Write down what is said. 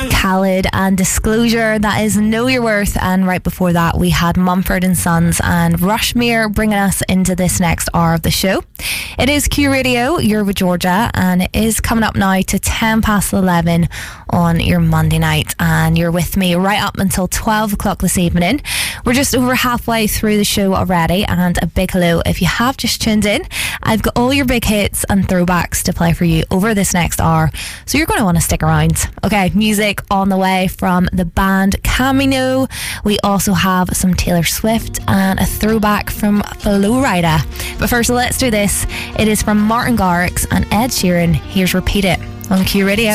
Khalid and Disclosure, that is Know Your Worth. And right before that we had Mumford and Sons and Rushmere bringing us into this next hour of the show. It is Q Radio, you're with Georgia, and it is coming up now to 10 past 11 on your Monday night, and you're with me right up until 12 o'clock this evening. We're just over halfway through the show already, and a big hello if you have just tuned in. I've got all your big hits and throwbacks to play for you over this next hour, so you're going to want to stick around. Okay, music on the way from the band Camino. We also have some Taylor Swift and a throwback from Flo Rida. But first, let's do this. It is from Martin Garrix and Ed Sheeran. Here's Repeat It on Q Radio.